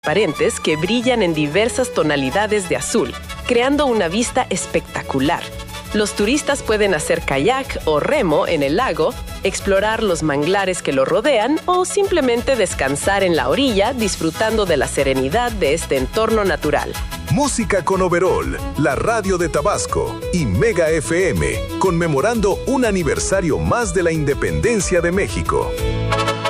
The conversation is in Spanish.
transparentes que brillan en diversas tonalidades de azul, creando una vista espectacular. Los turistas pueden hacer kayak o remo en el lago, explorar los manglares que lo rodean o simplemente descansar en la orilla disfrutando de la serenidad de este entorno natural. Música con Overol, la radio de Tabasco y Mega FM, conmemorando un aniversario más de la independencia de México.